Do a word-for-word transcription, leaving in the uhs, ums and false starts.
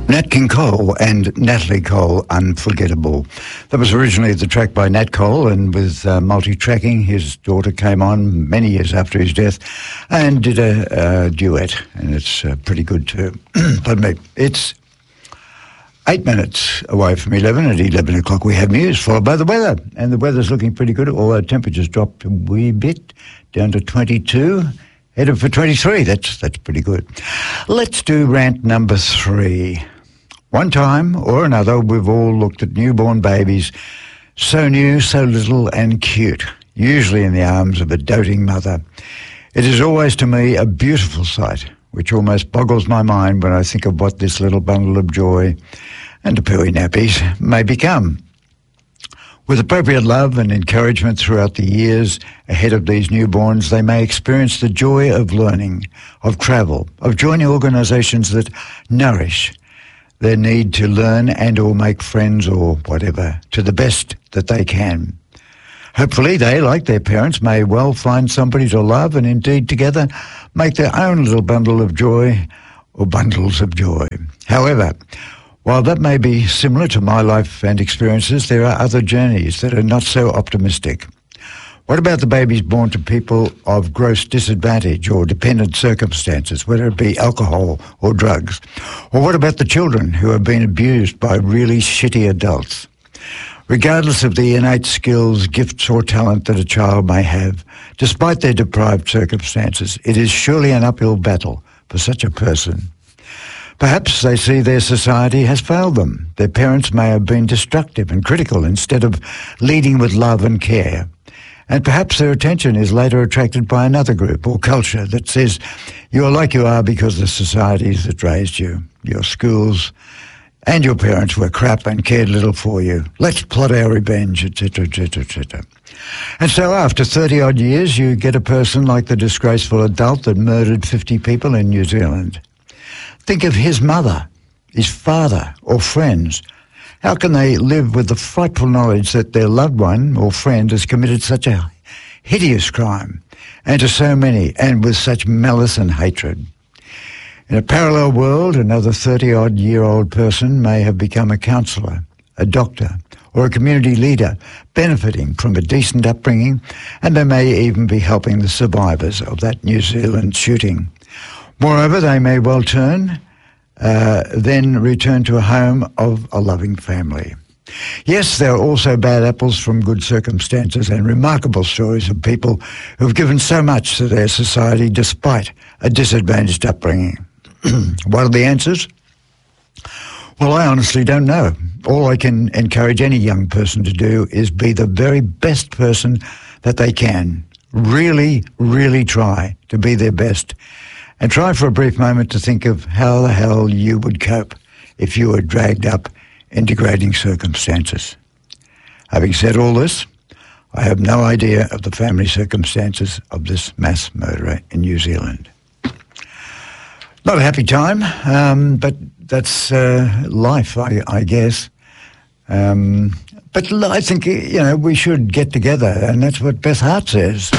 Nat King Cole and Natalie Cole, Unforgettable. That was originally the track by Nat Cole, and with uh, multi-tracking, his daughter came on many years after his death and did a, a duet, and it's uh, pretty good too. Pardon me. It's eight minutes away from eleven. At eleven o'clock we have news, followed by the weather, and the weather's looking pretty good, although temperatures dropped a wee bit, down to twenty-two. Headed for twenty-three. That's that's pretty good. Let's do rant number three. One time or another, we've all looked at newborn babies, so new, so little and cute, usually in the arms of a doting mother. It is always to me a beautiful sight, which almost boggles my mind when I think of what this little bundle of joy and the pooey nappies may become. With appropriate love and encouragement throughout the years ahead of these newborns, they may experience the joy of learning, of travel, of joining organisations that nourish their need to learn and or make friends or whatever to the best that they can. Hopefully they, like their parents, may well find somebody to love and indeed together make their own little bundle of joy or bundles of joy. However, while that may be similar to my life and experiences, there are other journeys that are not so optimistic. What about the babies born to people of gross disadvantage or dependent circumstances, whether it be alcohol or drugs? Or what about the children who have been abused by really shitty adults? Regardless of the innate skills, gifts or talent that a child may have, despite their deprived circumstances, it is surely an uphill battle for such a person. Perhaps they see their society has failed them. Their parents may have been destructive and critical instead of leading with love and care. And perhaps their attention is later attracted by another group or culture that says, you are like you are because the societies that raised you, your schools, and your parents were crap and cared little for you. Let's plot our revenge, et cetera, et cetera, et cetera. And so after thirty-odd years, you get a person like the disgraceful adult that murdered fifty people in New Zealand. Think of his mother, his father, or friends. How can they live with the frightful knowledge that their loved one or friend has committed such a hideous crime, and to so many, and with such malice and hatred? In a parallel world, another thirty-odd-year-old person may have become a counsellor, a doctor, or a community leader, benefiting from a decent upbringing, and they may even be helping the survivors of that New Zealand shooting. Moreover, they may well turn Uh, then return to a home of a loving family. Yes, there are also bad apples from good circumstances and remarkable stories of people who have given so much to their society despite a disadvantaged upbringing. What are the answers? Well, I honestly don't know. All I can encourage any young person to do is be the very best person that they can. Really, really try to be their best. And try for a brief moment to think of how the hell you would cope if you were dragged up in degrading circumstances. Having said all this, I have no idea of the family circumstances of this mass murderer in New Zealand. Not a happy time, um, but that's uh, life, I, I guess. Um, but I think, you know, we should get together, and that's what Beth Hart says.